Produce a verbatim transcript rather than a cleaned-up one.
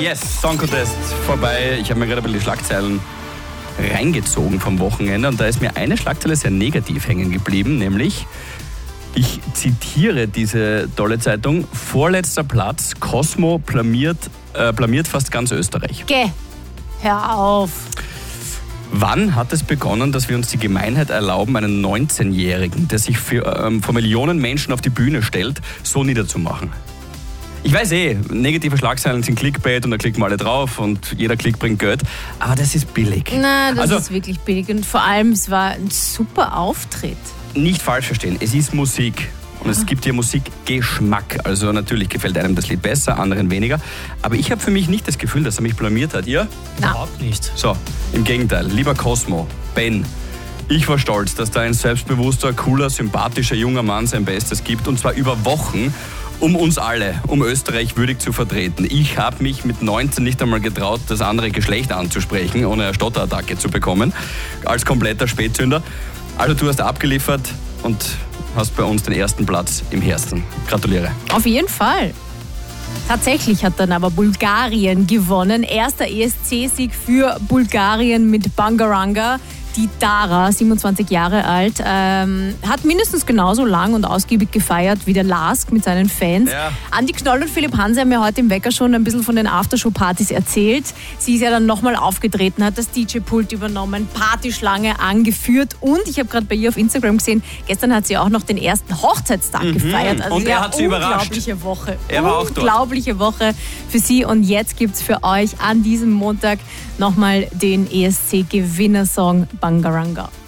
Yes, Song Contest vorbei. Ich habe mir gerade ein bisschen die Schlagzeilen reingezogen vom Wochenende und da ist mir eine Schlagzeile sehr negativ hängen geblieben, nämlich, ich zitiere diese tolle Zeitung, vorletzter Platz, Cosmo blamiert, äh, blamiert fast ganz Österreich. Geh, hör auf. Wann hat es begonnen, dass wir uns die Gemeinheit erlauben, einen neunzehnjährigen, der sich für, ähm, vor Millionen Menschen auf die Bühne stellt, so niederzumachen? Ich weiß eh, negative Schlagzeilen sind Clickbait und da klicken wir alle drauf und jeder Klick bringt Geld, aber das ist billig. Na, das also, ist wirklich billig und vor allem, es war ein super Auftritt. Nicht falsch verstehen, es ist Musik. Und es gibt hier Musikgeschmack. Also natürlich gefällt einem das Lied besser, anderen weniger. Aber ich habe für mich nicht das Gefühl, dass er mich blamiert hat. Ihr? Na. Überhaupt nicht. So, im Gegenteil. Lieber Cosmo, Ben, ich war stolz, dass da ein selbstbewusster, cooler, sympathischer junger Mann sein Bestes gibt. Und zwar über Wochen, um uns alle, um Österreich würdig zu vertreten. Ich habe mich mit neunzehn nicht einmal getraut, das andere Geschlecht anzusprechen, ohne eine Stotterattacke zu bekommen. Als kompletter Spätzünder. Also du hast abgeliefert und hast bei uns den ersten Platz im Herzen. Gratuliere. Auf jeden Fall. Tatsächlich hat dann aber Bulgarien gewonnen. Erster E S C-Sieg für Bulgarien mit Bangaranga. Die Dara, siebenundzwanzig Jahre alt, ähm, hat mindestens genauso lang und ausgiebig gefeiert wie der Lask mit seinen Fans. Ja. Andi Knoll und Philipp Hanse haben mir heute im Wecker schon ein bisschen von den Aftershow-Partys erzählt. Sie ist ja dann nochmal aufgetreten, hat das D J-Pult übernommen, Partyschlange angeführt und ich habe gerade bei ihr auf Instagram gesehen, gestern hat sie auch noch den ersten Hochzeitstag mhm. gefeiert. Also und er hat sie überrascht. Unglaubliche Woche. Er war auch dort. Unglaubliche Woche für sie und jetzt gibt es für euch an diesem Montag nochmal den E S C-Gewinnersong Bangaranga.